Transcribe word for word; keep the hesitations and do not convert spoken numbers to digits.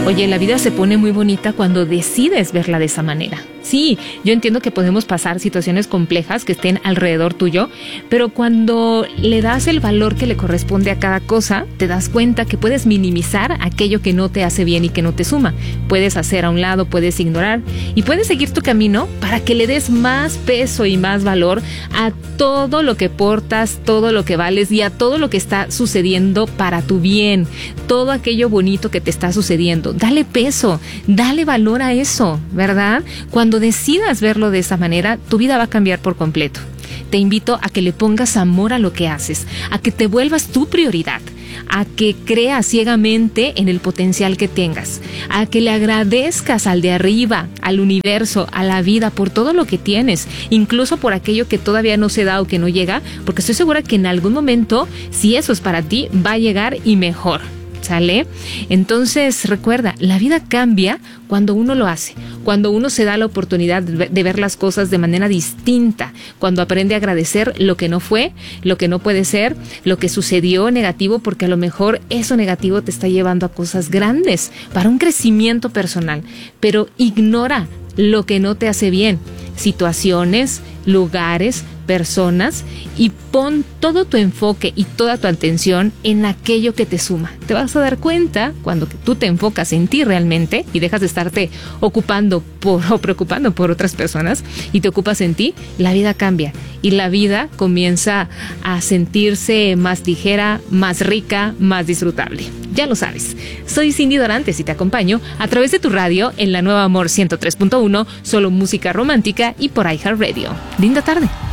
Oye, la vida se pone muy bonita cuando decides verla de esa manera. Sí, yo entiendo que podemos pasar situaciones complejas que estén alrededor tuyo, pero cuando le das el valor que le corresponde a cada cosa, te das cuenta que puedes minimizar aquello que no te hace bien y que no te suma. Puedes hacer a un lado, puedes ignorar y puedes seguir tu camino para que le des más peso y más valor a todo lo que portas, todo lo que vales y a todo lo que está sucediendo para tu bien, todo aquello bonito que te está sucediendo. Dale peso, dale valor a eso, ¿verdad? Cuando decidas verlo de esa manera, tu vida va a cambiar por completo. Te invito a que le pongas amor a lo que haces, a que te vuelvas tu prioridad, a que creas ciegamente en el potencial que tengas, a que le agradezcas al de arriba, al universo, a la vida por todo lo que tienes, incluso por aquello que todavía no se da o que no llega, porque estoy segura que en algún momento, si eso es para ti, va a llegar y mejor. ¿Sale? Entonces recuerda, la vida cambia cuando uno lo hace, cuando uno se da la oportunidad de ver las cosas de manera distinta, cuando aprende a agradecer lo que no fue, lo que no puede ser, lo que sucedió negativo, porque a lo mejor eso negativo te está llevando a cosas grandes, para un crecimiento personal, pero ignora lo que no te hace bien, situaciones, lugares, personas, y pon todo tu enfoque y toda tu atención en aquello que te suma. Te vas a dar cuenta cuando tú te enfocas en ti realmente y dejas de estarte ocupando por, o preocupando por otras personas y te ocupas en ti, la vida cambia y la vida comienza a sentirse más ligera, más rica, más disfrutable. Ya lo sabes, soy Cindy Dorantes y te acompaño a través de tu radio en la Nueva Amor ciento tres punto uno, solo música romántica y por iHeartRadio. Linda tarde.